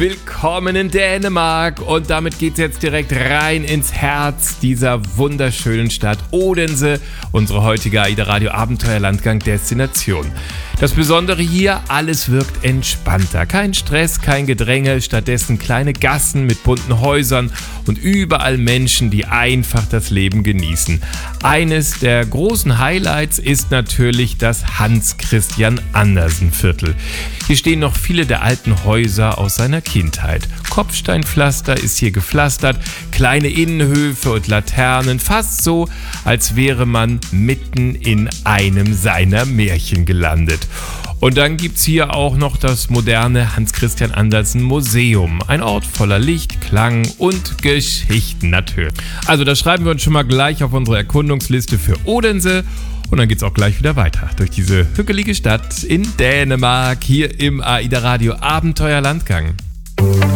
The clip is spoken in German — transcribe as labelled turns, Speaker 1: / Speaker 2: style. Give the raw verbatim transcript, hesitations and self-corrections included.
Speaker 1: willkommen in Dänemark und damit geht's jetzt direkt rein ins Herz dieser wunderschönen Stadt Odense, unsere heutige AIDA Radio Abenteuerlandgang Destination. Das Besondere hier, alles wirkt entspannter. Kein Stress, kein Gedränge, stattdessen kleine Gassen mit bunten Häusern und überall Menschen, die einfach das Leben genießen. Eines der großen Highlights ist natürlich das Hans Christian Andersen Viertel. Hier stehen noch viele der alten Häuser aus seiner Kindheit. Kopfsteinpflaster ist hier gepflastert, kleine Innenhöfe und Laternen, fast so, als wäre man mitten in einem seiner Märchen gelandet. Und dann gibt's hier auch noch das moderne Hans Christian Andersen Museum. Ein Ort voller Licht, Klang und Geschichten natürlich. Also das schreiben wir uns schon mal gleich auf unsere Erkundungsliste für Odense. Und dann geht's auch gleich wieder weiter durch diese hügelige Stadt in Dänemark, hier im AIDA Radio Abenteuerlandgang.